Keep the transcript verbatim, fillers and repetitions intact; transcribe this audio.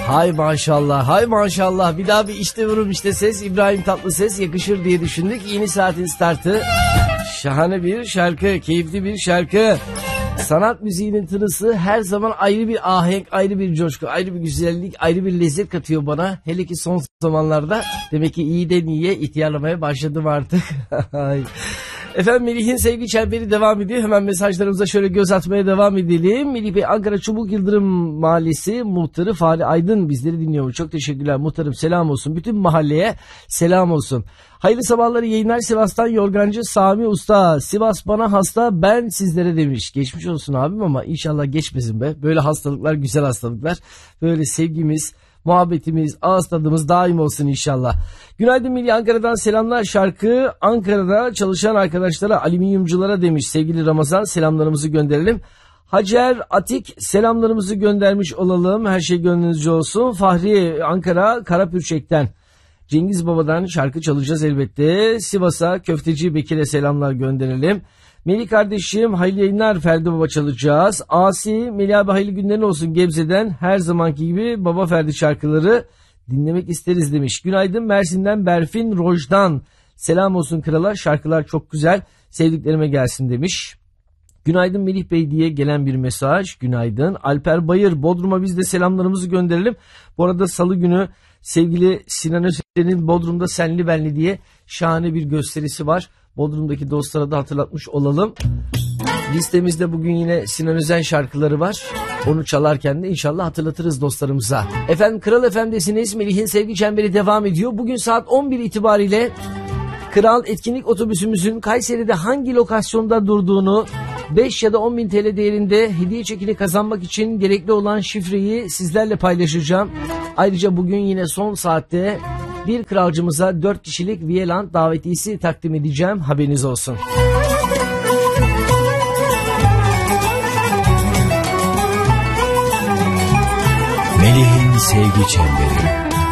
Hay maşallah, hay maşallah. Bir daha bir işte vurum işte ses. İbrahim Tatlıses yakışır diye düşündük. Yeni saatin startı. Şahane bir şarkı, keyifli bir şarkı. Sanat müziğinin tınısı her zaman ayrı bir ahenk, ayrı bir coşku, ayrı bir güzellik, ayrı bir lezzet katıyor bana. Hele ki son zamanlarda demek ki iyiden iyiye ihtiyarlamaya başladım artık. Efendim Melih'in sevgi çemberi devam ediyor. Hemen mesajlarımıza şöyle göz atmaya devam edelim. Melih Bey Ankara Çubuk Yıldırım Mahallesi muhtarı Fahri Aydın bizleri dinliyor. Çok teşekkürler muhtarım, selam olsun. Bütün mahalleye selam olsun. Hayırlı sabahları yayınlar. Sivas'tan Yorgancı Sami Usta. Sivas bana hasta, ben sizlere demiş. Geçmiş olsun abim ama inşallah geçmesin be. Böyle hastalıklar güzel hastalıklar. Böyle sevgimiz, muhabbetimiz, ağız tadımız daim olsun inşallah. Günaydın Melih, Ankara'dan selamlar. Şarkı Ankara'da çalışan arkadaşlara, alüminyumculara demiş. Sevgili Ramazan, selamlarımızı gönderelim. Hacer Atik selamlarımızı göndermiş olalım. Her şey gönlünüzce olsun. Fahri Ankara Karapürçek'ten. Cengiz Baba'dan şarkı çalacağız elbette. Sivas'a Köfteci Bekir'e selamlar gönderelim. Melih kardeşim hayırlı yayınlar, Ferdi Baba çalacağız. Asi, Melih abi hayırlı günlerin olsun Gebze'den. Her zamanki gibi Baba Ferdi şarkıları dinlemek isteriz demiş. Günaydın Mersin'den Berfin Roj'dan. Selam olsun krala, şarkılar çok güzel, sevdiklerime gelsin demiş. Günaydın Melih Bey diye gelen bir mesaj. Günaydın. Alper Bayır Bodrum'a biz de selamlarımızı gönderelim. Bu arada salı günü sevgili Sinan Özen'in Bodrum'da Senli Benli diye şahane bir gösterisi var. Bodrum'daki dostlara da hatırlatmış olalım. Listemizde bugün yine Sinan Özen şarkıları var. Onu çalarken de inşallah hatırlatırız dostlarımıza. Efendim Kral F M'desiniz. Melih'in sevgi çemberi devam ediyor. Bugün saat on bir itibariyle Kral etkinlik otobüsümüzün Kayseri'de hangi lokasyonda durduğunu, beş ya da on bin T L değerinde hediye çekini kazanmak için gerekli olan şifreyi sizlerle paylaşacağım. Ayrıca bugün yine son saatte bir kralcımıza dört kişilik Viyeland davetiyesi takdim edeceğim. Haberiniz olsun. Melih'in sevgi çemberi.